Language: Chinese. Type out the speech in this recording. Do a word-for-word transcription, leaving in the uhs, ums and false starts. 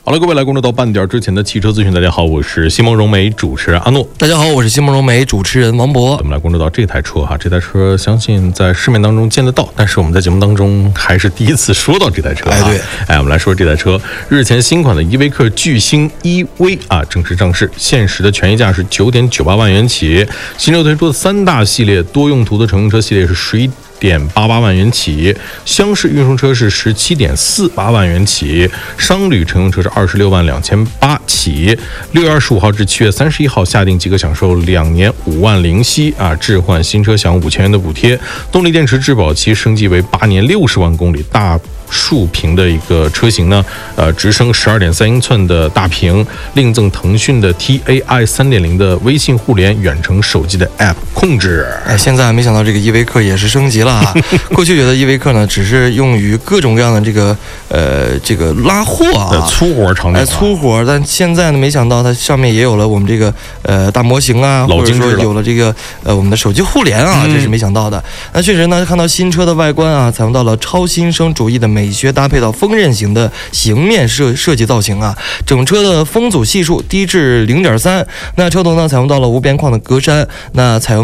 好了，各位来关注到半点之前的汽车资讯。大家好，我是西蒙融媒主持人阿诺。 大家好，我是西蒙融媒主持人王博。 我们来关注到这台车哈，这台车相信在市面当中见得到，但是我们在节目当中还是第一次说到这台车。 哎，对， 哎，我们来说这台车。日前新款的依维柯巨星 E V 啊正式上市，限时的权益价是九点九八万元起。新车推出的三大系列，多用途的乘用车系列是十一点八八万元起，厢式运输车是十七点四八万元起，商旅乘用车是二十六万两千八起。六月二十五号至七月三十一号下定即可享受两年五万零息啊，置换新车享五千元的补贴。动力电池质保期升级为八年六十万公里，大竖屏的一个车型呢，呃，直升十二点三英寸的大屏，另赠腾讯的 T A I 三点零的微信互联远程手机的 App 控制。 哎，现在没想到这个依维柯也是升级了啊！过去觉得依维柯呢，只是用于各种各样的这个呃这个拉货啊， 粗活场景、啊， 哎，粗活。但现在呢，没想到它上面也有了我们这个呃大模型啊，或者说有了这个呃我们的手机互联啊，这是没想到的。那确实呢，看到新车的外观啊，采用到了超新生主义的美学，搭配到锋刃型的形面设设计造型啊，整车的风阻系数低至零点三。那车头呢，采用到了无边框的格栅，那采用